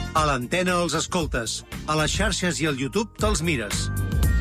A l'antena els escoltes, a les xarxes i al YouTube te'ls mires.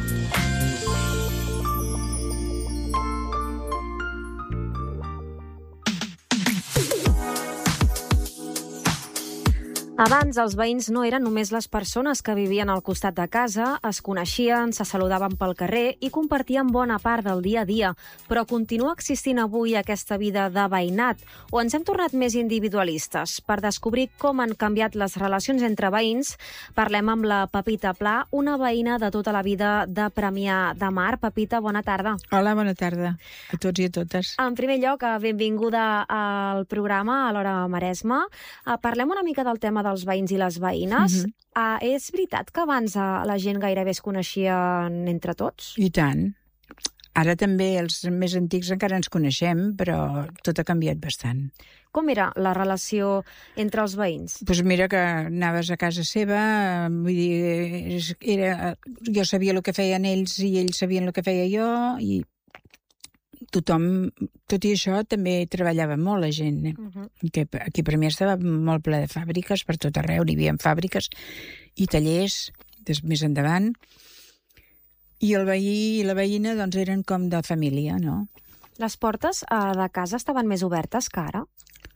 Abans, els veïns no eren només les persones que vivien al costat de casa, es coneixien, se saludaven pel carrer i compartien bona part del dia a dia. Però continua existint avui aquesta vida de veïnat o ens hem tornat més individualistes? Per descobrir com han canviat les relacions entre veïns, parlem amb la Pepita Pla, una veïna de tota la vida de Premià de Mar. Pepita, bona tarda. Hola, bona tarda a tots i a totes. En primer lloc, benvinguda al programa a l'Hora Maresme. Parlem una mica del tema dels veïns i les veïnes. És veritat que abans la gent gairebé es coneixien entre tots? I tant. Ara també els més antics encara ens coneixem, però tot ha canviat bastant. Com era la relació entre els veïns? Doncs mira que anaves a casa seva, vull dir, jo sabia el que feien ells i ells sabien el que feia jo, i tothom, tot i això, també treballava molt la gent. Que aquí per mi estava molt ple de fàbriques, per tot arreu hi havia fàbriques i tallers, més endavant. I el veí i la veïna doncs eren com de família, no? Les portes de casa estaven més obertes que ara?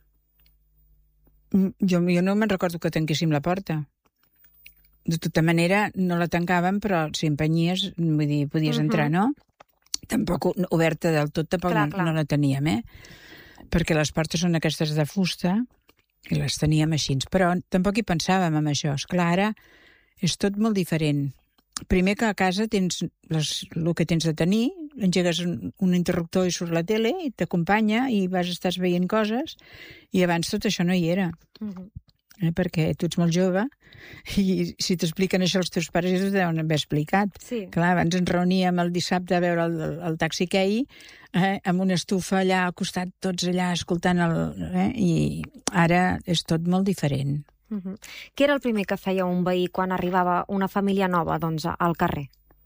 Jo no me'n recordo que tanquéssim la porta. De tota manera, no la tancàvem, però si empenyies, vull dir, podies entrar, no? Tampoc oberta del tot, tampoc no la teníem, perquè les portes són aquestes de fusta i les teníem així, però tampoc hi pensàvem en això. Esclar, ara és tot molt diferent. Primer que a casa tens el que tens de tenir, engegues un interruptor i surt la tele i t'acompanya i estàs veient coses, i abans tot això no hi era. Perquè tu ets molt jove i si t'expliquen això els teus pares ja t'ho deuen haver explicat. Sí. Clar, abans ens reuníem el dissabte a veure el Taxi Key amb una estufa allà al costat, tots allà escoltant i ara és tot molt diferent. Què era el primer que feia un veí quan arribava una família nova al carrer?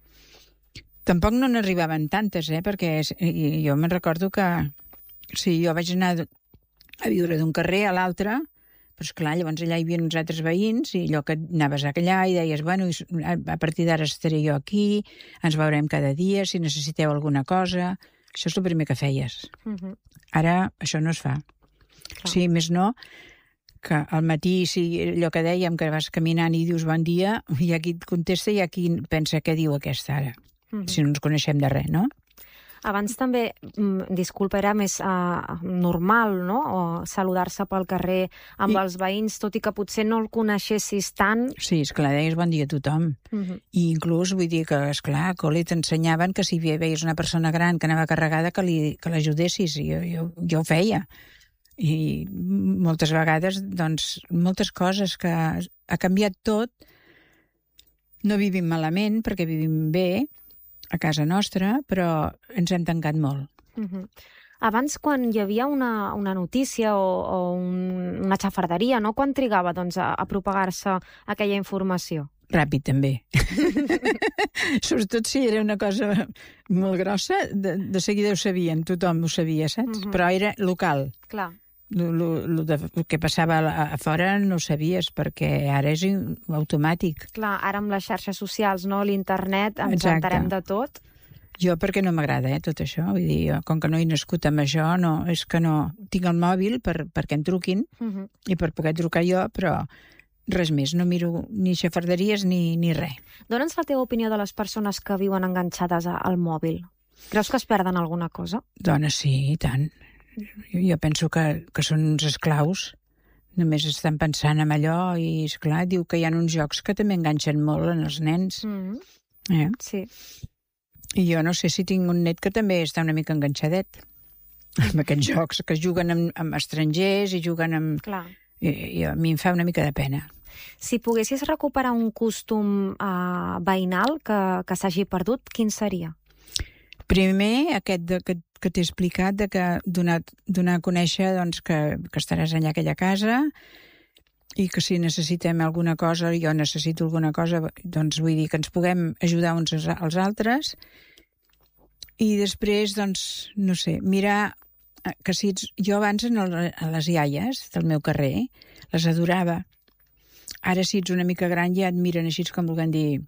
Tampoc no n'arribaven tantes, perquè jo me'n recordo que jo vaig anar a viure d'un carrer a l'altre. Però esclar, llavors allà hi havia uns altres veïns i allò que anaves allà i deies, bueno, a partir d'ara estaré jo aquí, ens veurem cada dia, si necessiteu alguna cosa. Això és el primer que feies. Ara això no es fa. Sí, més no, que al matí, allò que dèiem, que vas caminant i dius bon dia, hi ha qui et contesta i hi ha qui pensa què diu aquesta ara, si no ens coneixem de res, no? Abans també, disculpa, era més normal, no?, o saludar-se pel carrer amb els veïns, tot i que potser no el coneixessis tant. Sí, esclar, deies bon dia a tothom. I inclús, vull dir que, esclar, a col·le t'ensenyaven que si veies una persona gran que anava carregada que l'ajudessis, i jo ho feia. I moltes vegades, doncs, moltes coses que ha canviat tot. No vivim malament, perquè vivim bé, a casa nostra, però ens hem tancat molt. Abans, quan hi havia una notícia o una xafarderia, no? Quan trigava a propagar-se aquella informació? Ràpid, també. Sobretot si era una cosa molt grossa, de seguida ho sabien, tothom ho sabia, saps? Però era local. Clar. El que passava a fora no ho sabies, perquè ara és automàtic. Clar, ara amb les xarxes socials, no, l'internet, ens enterem de tot. Jo perquè no m'agrada, tot això. Vull dir, com que no he nascut amb això, és que no... Tinc el mòbil perquè em truquin i per poder trucar jo, però res més. No miro ni xafarderies ni res. Dóna'ns la teva opinió de les persones que viuen enganxades al mòbil. Creus que es perden alguna cosa? Dona, sí, i tant. Jo penso que són uns esclaus, només estan pensant en allò i, esclar, diu que hi ha uns jocs que també enganxen molt en els nens. Sí. I jo no sé si tinc un net que també està una mica enganxadet amb aquests jocs que juguen amb estrangers i juguen amb... Clar. I a mi em fa una mica de pena. Si poguessis recuperar un costum veïnal que s'hagi perdut, quin seria? Primer, aquest que t'he explicat, de que donar a conèixer doncs, que estaràs allà a aquella casa i que si necessitem alguna cosa, jo necessito alguna cosa, doncs vull dir que ens puguem ajudar uns als altres. I després, doncs, no sé, mirar que si jo abans a les iaies del meu carrer les adorava. ara si ets una mica gran ja et miren així com volent dir...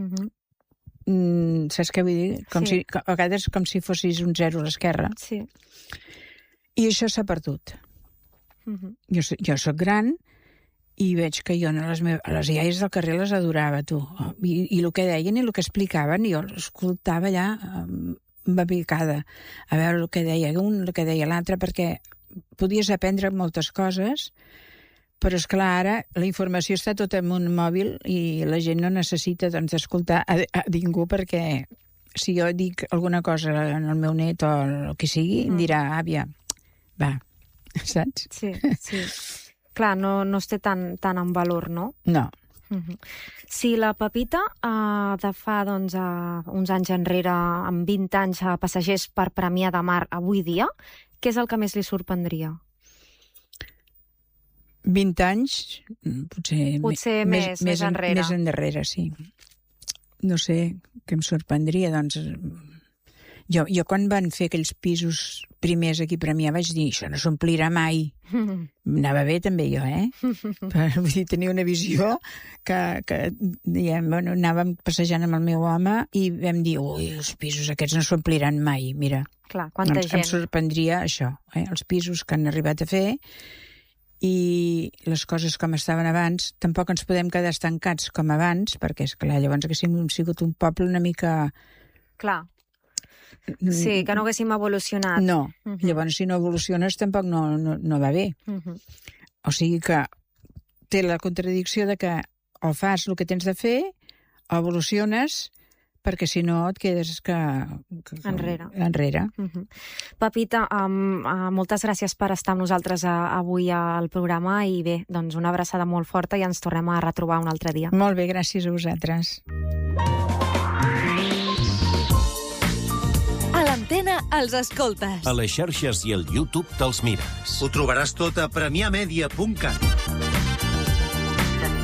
saps què vull dir? A vegades com si fossis un 0 a l'esquerra. Sí. I això s'ha perdut. Jo soc gran i veig que jo a les iaies del carrer les adorava, tu. I el que deien i el que explicaven, jo l'escoltava allà embabicada a veure el que deia un, el que deia l'altre, perquè podies aprendre moltes coses, però és clar, ara la informació està tota en un mòbil i la gent no necessita d'escoltar a ningú, perquè si jo dic alguna cosa al meu net o el que sigui, em dirà, àvia, va, saps? Sí. Clar, no es té tant en valor, no? No. Si la Pepita de fa uns anys enrere, amb 20 anys, passegés per Premià de Mar avui dia, què és el que més li sorprendria? 20 anys, potser més enrere. Més enrere, sí. No sé què em sorprendria, doncs... Jo quan van fer aquells pisos primers aquí a Premià vaig dir, això no s'omplirà mai. Anava bé també jo, Vull dir, tenia una visió que anàvem passejant amb el meu home i vam dir, ui, els pisos aquests no s'ompliran mai, mira. Clar, quanta gent. Em sorprendria això, els pisos que han arribat a fer i les coses com estaven abans. Tampoc ens podem quedar estancats com abans, perquè, esclar, llavors haguéssim sigut un poble una mica... Clar. Sí, que no haguéssim evolucionat. No, llavors si no evoluciones tampoc no va bé. O sigui que té la contradicció de que o fas el que tens de fer o evoluciones, perquè si no et quedes enrere. Pepita, moltes gràcies per estar amb nosaltres avui al programa i bé, doncs una abraçada molt forta i ens tornem a retrobar un altre dia. Molt bé, gràcies a vosaltres. A l'antena els escoltes. A les xarxes i al YouTube te'ls mires. Ho trobaràs tot a premiamedia.cat.